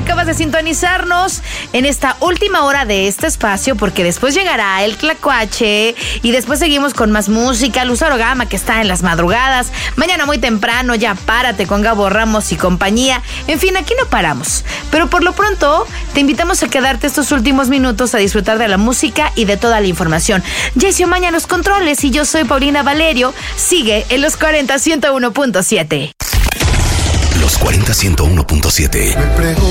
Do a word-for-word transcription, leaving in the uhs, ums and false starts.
acabas de sintonizarnos en esta última hora de este espacio, porque después llegará el Tlacuache y después seguimos con más música. Lucero Gama, que está en las madrugadas. Mañana muy temprano, ya párate con Gabo Ramos y compañía. En fin, aquí no paramos. Pero por lo pronto, te invitamos a quedarte estos últimos minutos a disfrutar de la música y de toda la información. Jessy Omaña, los controles, y yo soy Paulina Valerio. Sigue en los cuarenta ciento uno punto siete. Los cuarenta ciento uno punto siete.